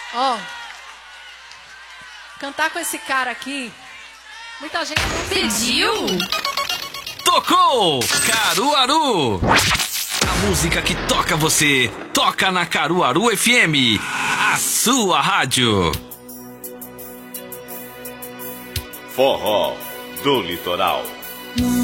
Ó, cantar com esse cara aqui, muita gente não pediu. Tocou Caruaru. A música que toca você, toca na Caruaru FM, a sua rádio. Forró do Litoral.